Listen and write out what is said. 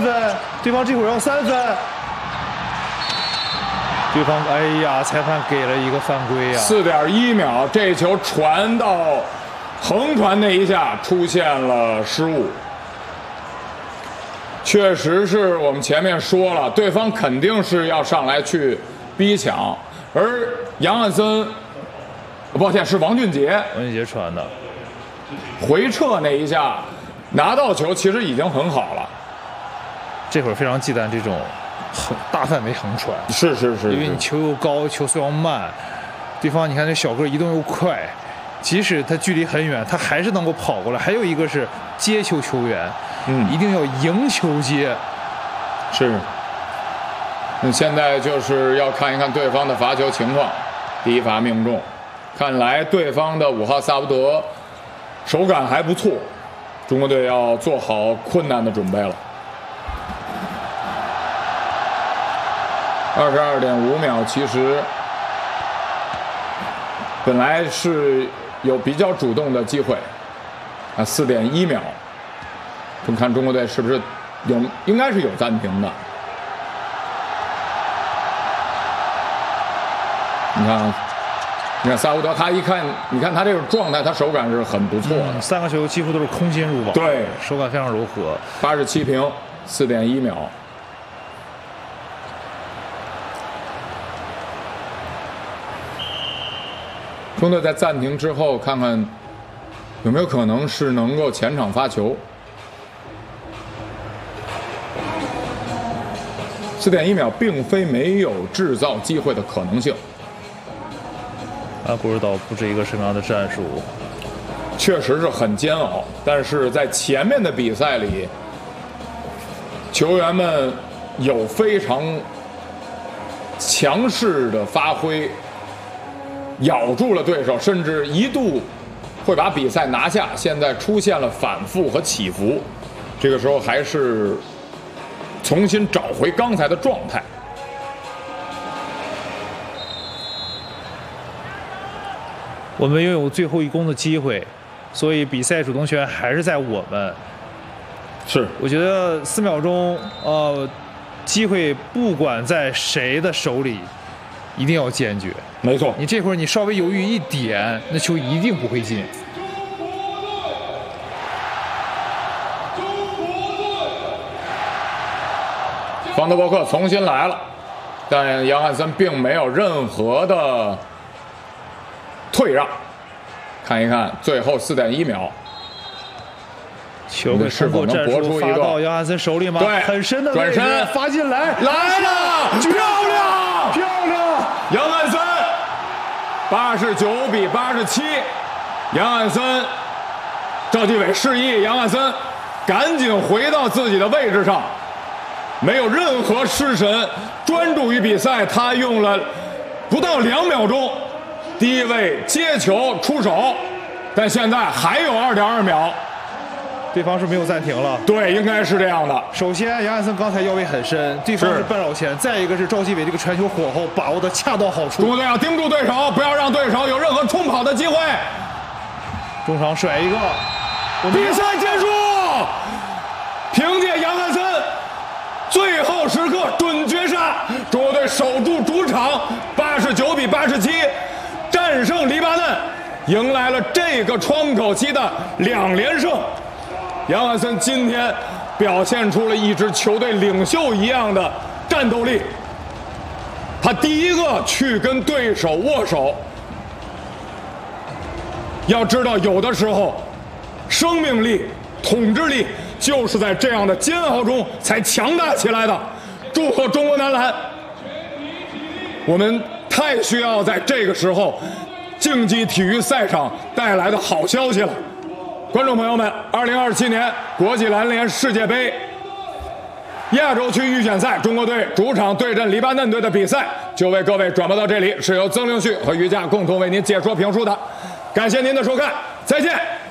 分，对方这会儿要3分。对方，哎呀，裁判给了一个犯规呀 ！4.1秒，这球传到横传那一下出现了失误。确实是我们前面说了，对方肯定是要上来去逼抢，而杨汉森，抱歉是王俊杰传的， 回撤那一下拿到球其实已经很好了。 这会儿非常忌惮这种大范围横传， 是， 因为你球又高，球速要慢，对方你看这小个移动又快，即使他距离很远，他还是能够跑过来。还有一个是接球球员，一定要迎球接。 是。那现在就是要看一看对方的罚球情况，第一罚命中，看来对方的5号萨福德手感还不错，中国队要做好困难的准备了。22.5秒，其实本来是有比较主动的机会啊，4.1秒，看中国队是不是应该是有暂停的。你看萨福德，他一看，你看他这个状态，他手感是很不错的。 3个球几乎都是空心入网， 对， 手感非常柔和。 87平，4.1秒。中队在暂停之后，看看有没有可能是能够前场发球。4.1秒并非没有制造机会的可能性。 不知道布置一个什么样的战术， 确实是很煎熬。但是在前面的比赛里，球员们有非常强势的发挥，咬住了对手，甚至一度会把比赛拿下。现在出现了反复和起伏，这个时候还是重新找回刚才的状态。 我们拥有最后一攻的机会，所以比赛主动权还是在我们。 是， 我觉得4秒钟，机会不管在谁的手里，一定要坚决。 没错， 你这会儿你稍微犹豫一点，那球一定不会进。 方德伯克重新来了，但杨汉森并没有任何的退让。看一看最后4.1秒， 球是否能搏出一个发到杨汉森手里吗？ 对， 很深的转身发进来， 来了，漂亮， 漂亮！ 杨汉森89比87，杨汉森，赵继伟示意杨汉森赶紧回到自己的位置上，没有任何失神，专注于比赛。他用了不到2秒钟。第一位接球出手，但现在还有2.2秒， 对方是没有暂停了。 对，应该是这样的。 首先，杨汉森刚才腰围很深，对方是半绕前；再一个是赵继伟这个传球火候把握的恰到好处。 中国队要盯住对手，不要让对手有任何冲跑的机会。 中场甩一个， 比赛结束。凭借杨汉森最后时刻准绝杀，中国队守住主场89比87。战胜黎巴嫩，迎来了这个窗口期的2连胜。杨汉森今天表现出了一支球队领袖一样的战斗力。他第一个去跟对手握手。要知道，有的时候，生命力、统治力就是在这样的煎熬中才强大起来的。祝贺中国男篮！我们太需要在这个时候竞技体育赛场带来的好消息了。观众朋友们，2027年国际篮联世界杯亚洲区预选赛，中国队主场对阵黎巴嫩队的比赛就为各位转播到这里，是由曾凌旭和于佳共同为您解说评述的。感谢您的收看，再见。